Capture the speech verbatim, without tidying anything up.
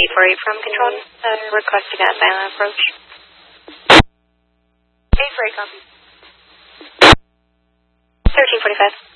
eight four eight from Control, uh, requesting a silent approach. eight four eight, copy. thirteen forty-five.